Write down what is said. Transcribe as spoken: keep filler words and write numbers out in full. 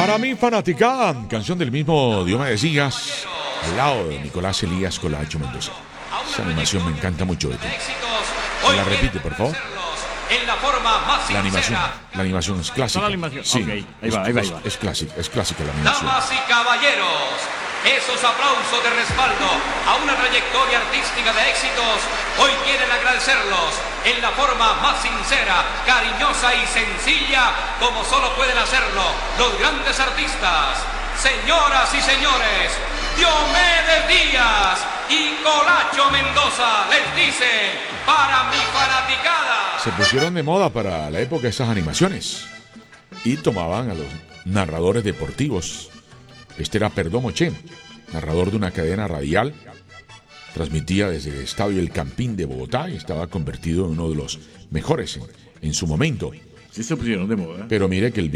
Para mi fanaticada, canción del mismo Diomedes Díaz, al lado de Nicolás Elías Colacho Mendoza. Esa animación me encanta mucho de ti. ¿Me la repite, por favor? En la forma más La animación, la animación es clásica. ¿Toda la animación? Sí, Okay, ahí es, va, ahí va, es, ahí va. es clásica, es clásica la animación. Damas y caballeros, esos aplausos de respaldo a una trayectoria artística de éxitos, hoy quieren agradecerlos en la forma más sincera, cariñosa y sencilla, como solo pueden hacerlo los grandes artistas. Señoras y señores, Diomedes Díaz y Colacho Mendoza les dicen, para mi fanaticada. Se pusieron de moda para la época esas animaciones y tomaban a los narradores deportivos. Este era Perdomo Che, narrador de una cadena radial. Transmitía desde el Estadio El Campín de Bogotá y estaba convertido en uno de los mejores en, en su momento. Sí se pusieron de moda. Pero mire que el